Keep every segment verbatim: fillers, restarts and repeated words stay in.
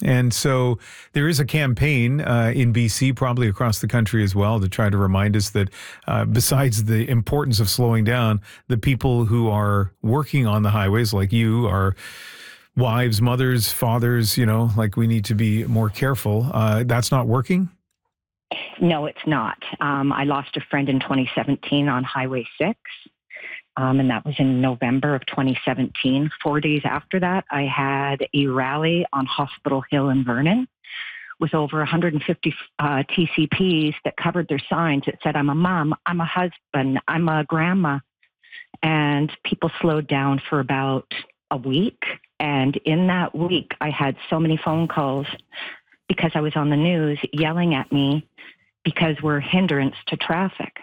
And so there is a campaign uh, in B C, probably across the country as well, to try to remind us that uh, besides the importance of slowing down, the people who are working on the highways, like you, are wives, mothers, fathers, you know, like we need to be more careful. Uh, that's not working? No, it's not. Um, I lost a friend in twenty seventeen on Highway six. Um, and that was in November of twenty seventeen. Four days after that, I had a rally on Hospital Hill in Vernon with over one hundred fifty uh, T C Ps that covered their signs that said, I'm a mom, I'm a husband, I'm a grandma. And people slowed down for about a week. And in that week, I had so many phone calls because I was on the news yelling at me because we're a hindrance to traffic.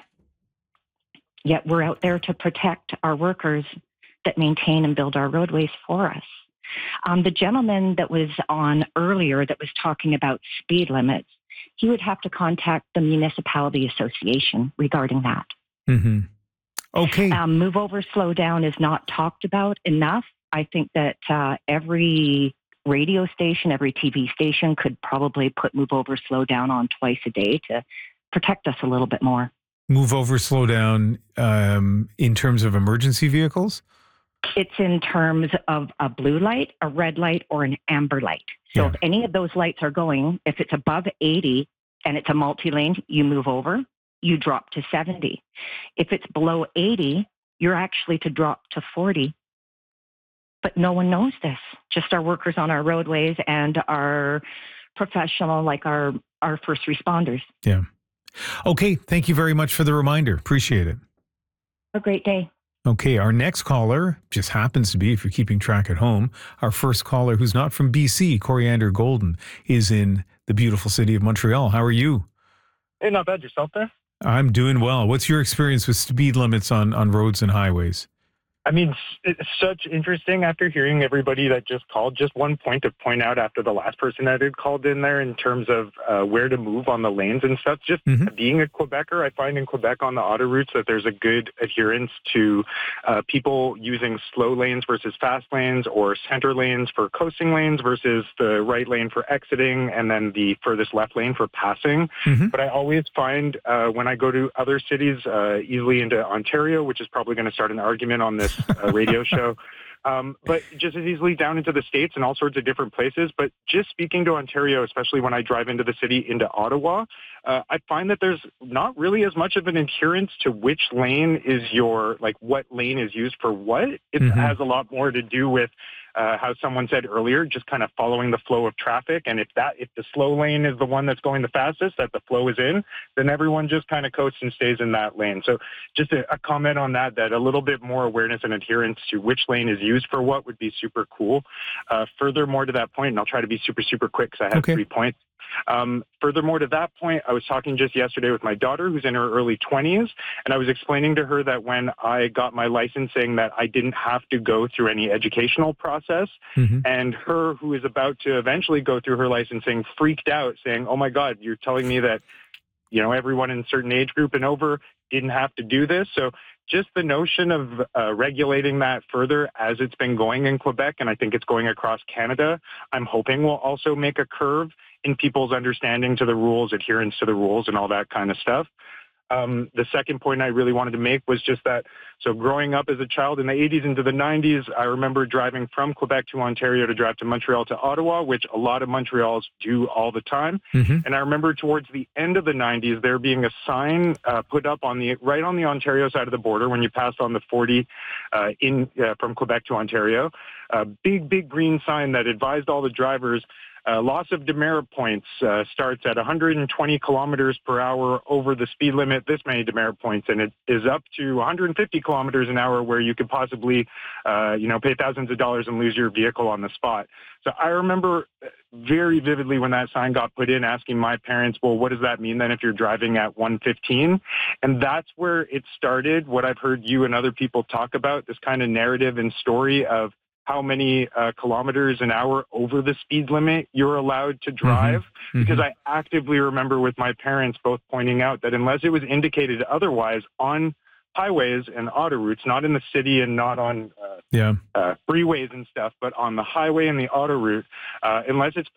Yet we're out there to protect our workers that maintain and build our roadways for us. Um, the gentleman that was on earlier that was talking about speed limits, he would have to contact the municipality association regarding that. Mm-hmm. Okay. Um, move over, slow down is not talked about enough. I think that uh, every radio station, every T V station could probably put move over, slow down on twice a day to protect us a little bit more. Move over, slow down um, in terms of emergency vehicles? It's in terms of a blue light, a red light, or an amber light. So Yeah. if any of those lights are going, if it's above eighty and it's a multi-lane, you move over, you drop to seventy. If it's below eighty, you're actually to drop to forty. But no one knows this, just our workers on our roadways and our professional, like our, our first responders. Yeah. Okay. Thank you very much for the reminder. Appreciate it. Have a great day. Okay. Our next caller just happens to be, if you're keeping track at home, our first caller who's not from B C, Coriander Golden, is in the beautiful city of Montreal. How are you? Hey, not bad. Yourself there? I'm doing well. What's your experience with speed limits on, on roads and highways? I mean, it's such interesting after hearing everybody that just called. Just one point to point out after the last person that had called in there in terms of uh, where to move on the lanes and stuff. Just mm-hmm. being a Quebecer, I find in Quebec on the autoroutes that there's a good adherence to uh, people using slow lanes versus fast lanes, or center lanes for coasting lanes versus the right lane for exiting and then the furthest left lane for passing. Mm-hmm. But I always find uh, when I go to other cities, uh, easily into Ontario, which is probably going to start an argument on this a radio show, um, but just as easily down into the States and all sorts of different places. But just speaking to Ontario, especially when I drive into the city, into Ottawa, uh, I find that there's not really as much of an adherence to which lane is your, like what lane is used for what. It mm-hmm. has a lot more to do with Uh, how someone said earlier, just kind of following the flow of traffic. And if that, if the slow lane is the one that's going the fastest, that the flow is in, then everyone just kind of coasts and stays in that lane. So just a, a comment on that, that a little bit more awareness and adherence to which lane is used for what would be super cool. Uh, furthermore to that point, and I'll try to be super, super quick because I have okay. three points. Um, furthermore to that point, I was talking just yesterday with my daughter who's in her early twenties, and I was explaining to her that when I got my licensing that I didn't have to go through any educational process, mm-hmm. and her, who is about to eventually go through her licensing, freaked out saying, oh my God, you're telling me that, you know, everyone in a certain age group and over didn't have to do this. So just the notion of uh, regulating that further as it's been going in Quebec, and I think it's going across Canada, I'm hoping will also make a curve in people's understanding to the rules, adherence to the rules, and all that kind of stuff. Um, the second point I really wanted to make was just that, so growing up as a child in the eighties into the nineties, I remember driving from Quebec to Ontario to drive to Montreal to Ottawa, which a lot of Montreals do all the time. Mm-hmm. And I remember towards the end of the nineties, there being a sign uh, put up on the right on the Ontario side of the border when you passed on the forty uh, in uh, from Quebec to Ontario, a big, big green sign that advised all the drivers Uh, loss of demerit points uh, starts at one hundred twenty kilometers per hour over the speed limit, this many demerit points, and it is up to one hundred fifty kilometers an hour where you could possibly, uh, you know, pay thousands of dollars and lose your vehicle on the spot. So I remember very vividly when that sign got put in, asking my parents, well, what does that mean then if you're driving at one fifteen? And that's where it started, what I've heard you and other people talk about, this kind of narrative and story of how many uh, kilometers an hour over the speed limit you're allowed to drive. Mm-hmm. Because I actively remember with my parents both pointing out that unless it was indicated otherwise on highways and autoroutes, not in the city and not on uh, yeah. uh, freeways and stuff, but on the highway and the autoroute, uh, unless it's